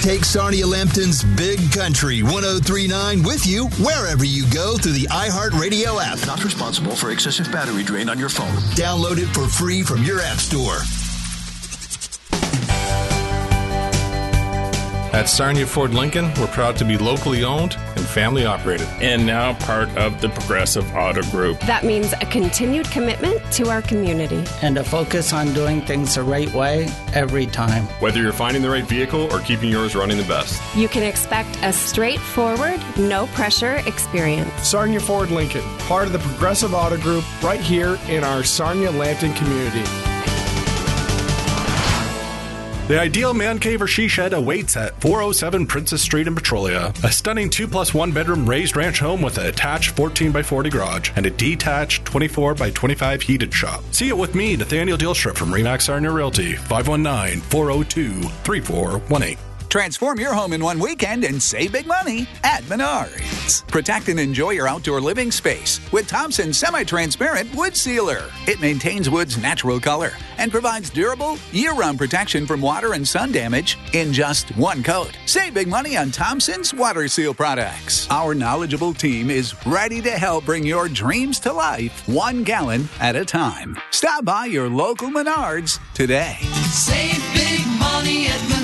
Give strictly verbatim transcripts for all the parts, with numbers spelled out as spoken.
Take Sarnia Lambton's Big Country one oh three point nine with you wherever you go through the iHeartRadio app. Not responsible for excessive battery drain on your phone. Download it for free from your app store. At Sarnia Ford Lincoln, we're proud to be locally owned and family operated. And now part of the Progressive Auto Group. That means a continued commitment to our community. And a focus on doing things the right way every time. Whether you're finding the right vehicle or keeping yours running the best. You can expect a straightforward, no-pressure experience. Sarnia Ford Lincoln, part of the Progressive Auto Group, right here in our Sarnia Lambton community. The ideal man cave or she shed awaits at four oh seven Princess Street in Petrolia. A stunning two plus one bedroom raised ranch home with an attached fourteen by forty garage and a detached twenty-four by twenty-five heated shop. See it with me, Nathaniel Dielstrup from Remax Sarnia Realty, five one nine, four oh two, three four one eight. Transform your home in one weekend and save big money at Menards. Protect and enjoy your outdoor living space with Thompson Semi-Transparent Wood Sealer. It maintains wood's natural color and provides durable, year-round protection from water and sun damage in just one coat. Save big money on Thompson's Water Seal products. Our knowledgeable team is ready to help bring your dreams to life one gallon at a time. Stop by your local Menards today. Save big money at Menards.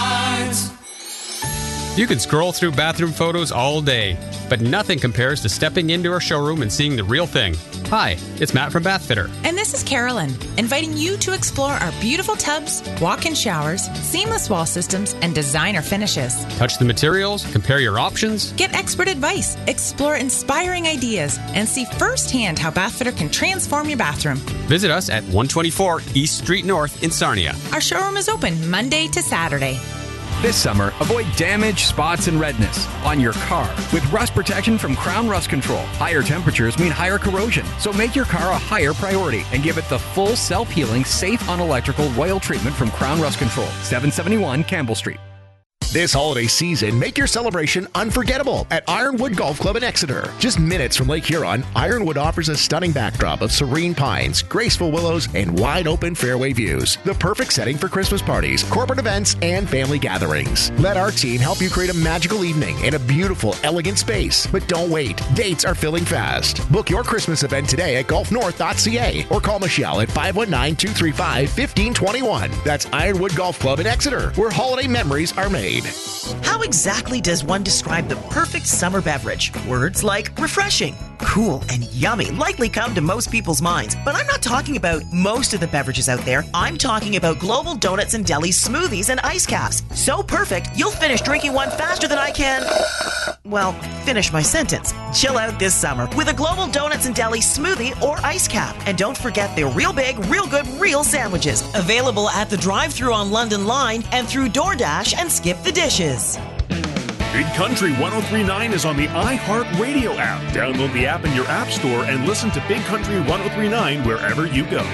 You can scroll through bathroom photos all day, but nothing compares to stepping into our showroom and seeing the real thing. Hi, it's Matt from Bathfitter. And this is Carolyn, inviting you to explore our beautiful tubs, walk-in showers, seamless wall systems, and designer finishes. Touch the materials, compare your options. Get expert advice, explore inspiring ideas, and see firsthand how Bathfitter can transform your bathroom. Visit us at one twenty-four East Street North in Sarnia. Our showroom is open Monday to Saturday. This summer, avoid damage, spots, and redness on your car with rust protection from Crown Rust Control. Higher temperatures mean higher corrosion, so make your car a higher priority and give it the full self-healing, safe on electrical royal treatment from Crown Rust Control, seven seventy-one Campbell Street. This holiday season, make your celebration unforgettable at Ironwood Golf Club in Exeter. Just minutes from Lake Huron, Ironwood offers a stunning backdrop of serene pines, graceful willows, and wide-open fairway views. The perfect setting for Christmas parties, corporate events, and family gatherings. Let our team help you create a magical evening in a beautiful, elegant space. But don't wait. Dates are filling fast. Book your Christmas event today at golf north dot c a or call Michelle at five one nine, two three five, one five two one. That's Ironwood Golf Club in Exeter, where holiday memories are made. How exactly does one describe the perfect summer beverage? Words like refreshing, cool, and yummy likely come to most people's minds. But I'm not talking about most of the beverages out there. I'm talking about Global Donuts and Deli smoothies and ice caps. So perfect, you'll finish drinking one faster than I can, well, finish my sentence. Chill out this summer with a Global Donuts and Deli smoothie or ice cap. And don't forget their real big, real good, real sandwiches. Available at the drive-thru on London Line and through DoorDash and Skip the Dishes. Big Country one oh three point nine is on the iHeartRadio app. Download the app in your app store and listen to Big Country one oh three point nine wherever you go.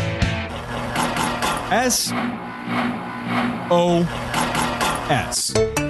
S O S.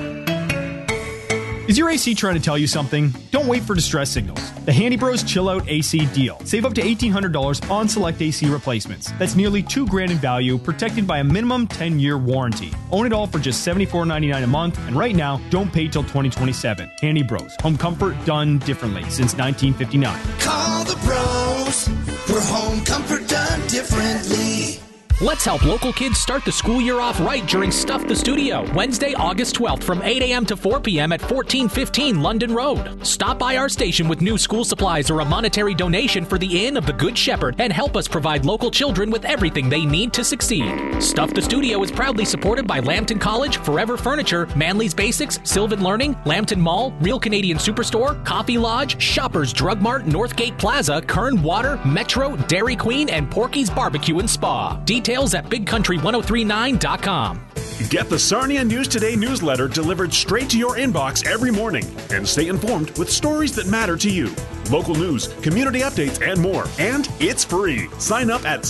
Is your A C trying to tell you something? Don't wait for distress signals. The Handy Bros Chill Out A C deal. Save up to eighteen hundred dollars on select A C replacements. That's nearly two grand in value, protected by a minimum ten-year warranty. Own it all for just seventy-four ninety-nine a month, and right now, don't pay till twenty twenty-seven. Handy Bros. Home comfort done differently since nineteen fifty-nine. Call the pros. We're home comfort done differently. Let's help local kids start the school year off right during Stuff the Studio, Wednesday, August twelfth from eight a.m. to four p.m. at fourteen fifteen London Road. Stop by our station with new school supplies or a monetary donation for the Inn of the Good Shepherd and help us provide local children with everything they need to succeed. Stuff the Studio is proudly supported by Lambton College, Forever Furniture, Manly's Basics, Sylvan Learning, Lambton Mall, Real Canadian Superstore, Coffee Lodge, Shoppers Drug Mart, Northgate Plaza, Kern Water, Metro, Dairy Queen, and Porky's Barbecue and Spa. Details at big country one oh three nine dot com. Get the Sarnia News Today newsletter delivered straight to your inbox every morning and stay informed with stories that matter to you. Local news, community updates, and more. And it's free. Sign up at